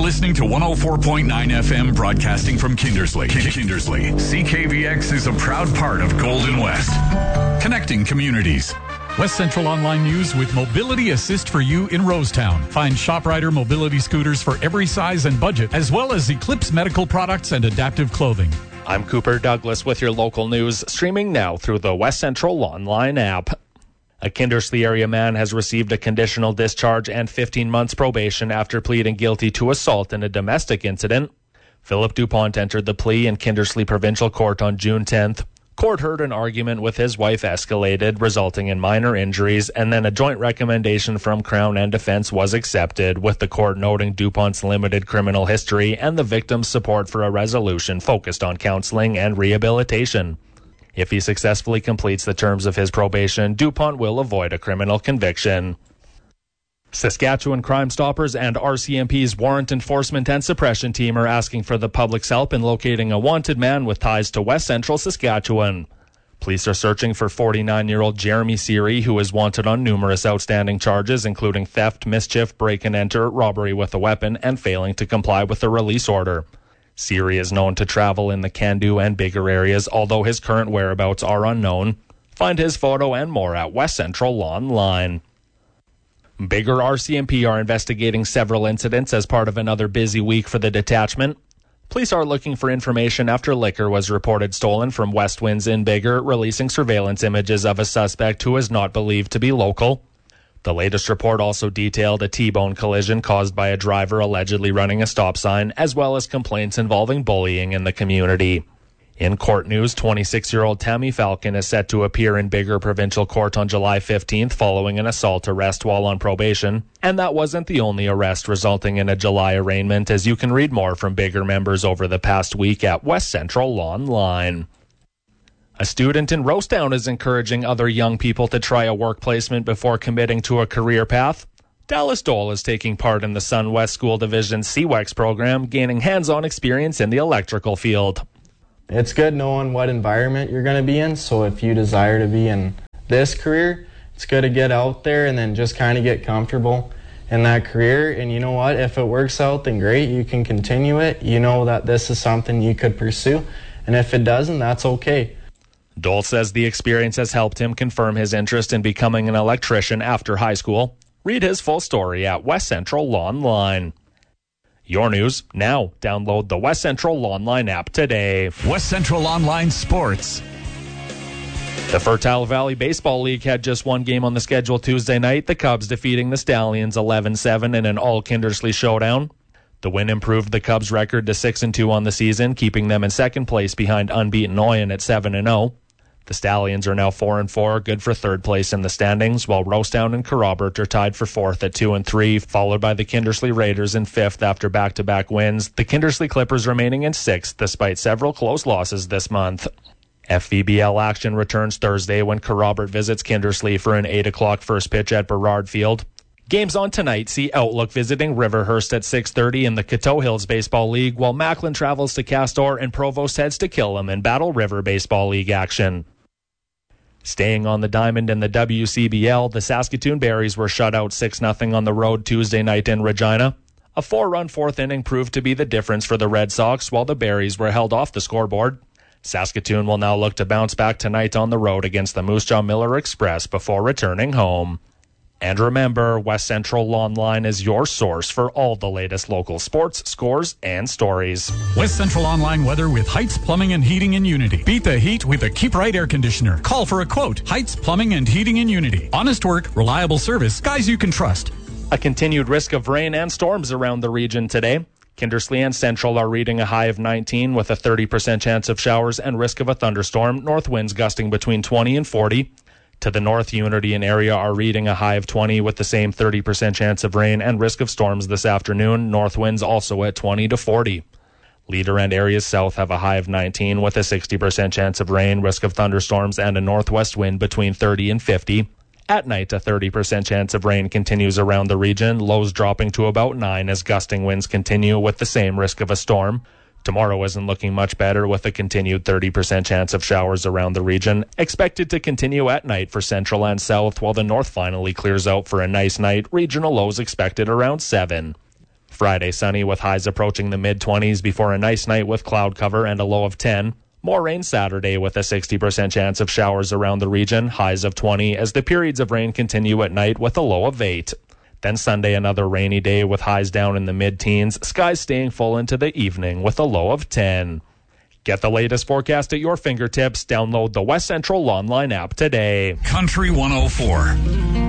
listening to 104.9 FM broadcasting from Kindersley. Kindersley. CKVX is a proud part of Golden West. Connecting communities. West Central Online News with Mobility Assist for you in Rosetown. Find ShopRider mobility scooters for every size and budget, as well as Eclipse medical products and adaptive clothing. I'm Cooper Douglas with your local news, streaming now through the West Central Online app. A Kindersley area man has received a conditional discharge and 15 months probation after pleading guilty to assault in a domestic incident. Philip DuPont entered the plea in Kindersley Provincial Court on June 10th. Court heard an argument with his wife escalated, resulting in minor injuries, and then a joint recommendation from Crown and Defense was accepted, with the court noting DuPont's limited criminal history and the victim's support for a resolution focused on counseling and rehabilitation. If he successfully completes the terms of his probation, DuPont will avoid a criminal conviction. Saskatchewan Crime Stoppers and RCMP's Warrant Enforcement and Suppression Team are asking for the public's help in locating a wanted man with ties to West Central Saskatchewan. Police are searching for 49-year-old Jeremy Seary, who is wanted on numerous outstanding charges, including theft, mischief, break-and-enter, robbery with a weapon, and failing to comply with a release order. Seary is known to travel in the Candu and Bigger areas, although his current whereabouts are unknown. Find his photo and more at West Central Online. Bigger RCMP are investigating several incidents as part of another busy week for the detachment. Police are looking for information after liquor was reported stolen from West Winds in Bigger, releasing surveillance images of a suspect who is not believed to be local. The latest report also detailed a T-bone collision caused by a driver allegedly running a stop sign, as well as complaints involving bullying in the community. In court news, 26-year-old Tammy Falcon is set to appear in Bigger Provincial Court on July 15th following an assault arrest while on probation. And that wasn't the only arrest resulting in a July arraignment, as you can read more from Bigger members over the past week at West Central Online. A student in Rosetown is encouraging other young people to try a work placement before committing to a career path. Dallas Dole is taking part in the Sun West School Division's CWEX program, gaining hands-on experience in the electrical field. It's good knowing what environment you're going to be in, so if you desire to be in this career, it's good to get out there and then just kind of get comfortable in that career. And you know what, if it works out, then great, you can continue it. You know that this is something you could pursue, and if it doesn't, that's okay. Dole says the experience has helped him confirm his interest in becoming an electrician after high school. Read his full story at West Central Online. Your news now. Download the West Central Online app today. West Central Online Sports. The Fertile Valley Baseball League had just one game on the schedule Tuesday night, the Cubs defeating the Stallions 11-7 in an all-Kindersley showdown. The win improved the Cubs' record to 6-2 on the season, keeping them in second place behind unbeaten Oyen at 7-0. The Stallions are now 4-4, good for third place in the standings, while Rosetown and Kerrobert are tied for fourth at 2-3, followed by the Kindersley Raiders in fifth after back-to-back wins. The Kindersley Clippers remaining in sixth, despite several close losses this month. FVBL action returns Thursday when Kerrobert visits Kindersley for an 8 o'clock first pitch at Burrard Field. Games on tonight see Outlook visiting Riverhurst at 6:30 in the Coteau Hills Baseball League, while Macklin travels to Castor and Provost heads to Killam in Battle River Baseball League action. Staying on the diamond in the WCBL, the Saskatoon Berries were shut out 6-0 on the road Tuesday night in Regina. A 4-run fourth inning proved to be the difference for the Red Sox, while the Berries were held off the scoreboard. Saskatoon will now look to bounce back tonight on the road against the Moose Jaw Miller Express before returning home. And remember, West Central Online is your source for all the latest local sports, scores, and stories. West Central Online weather with Heights Plumbing and Heating in Unity. Beat the heat with a Keep Right air conditioner. Call for a quote. Heights Plumbing and Heating in Unity. Honest work, reliable service, guys you can trust. A continued risk of rain and storms around the region today. Kindersley and Central are reading a high of 19 with a 30% chance of showers and risk of a thunderstorm. North winds gusting between 20 and 40. To the north, Unity and area are reading a high of 20 with the same 30% chance of rain and risk of storms this afternoon. North winds also at 20 to 40. Leader and areas south have a high of 19 with a 60% chance of rain, risk of thunderstorms, and a northwest wind between 30 and 50. At night, a 30% chance of rain continues around the region, lows dropping to about 9 as gusting winds continue with the same risk of a storm. Tomorrow isn't looking much better with a continued 30% chance of showers around the region. Expected to continue at night for central and south, while the north finally clears out for a nice night. Regional lows expected around 7. Friday sunny with highs approaching the mid-20s before a nice night with cloud cover and a low of 10. More rain Saturday with a 60% chance of showers around the region, highs of 20 as the periods of rain continue at night with a low of 8. Then Sunday, another rainy day with highs down in the mid-teens, skies staying full into the evening with a low of 10. Get the latest forecast at your fingertips. Download the West Central Online app today. Country 104.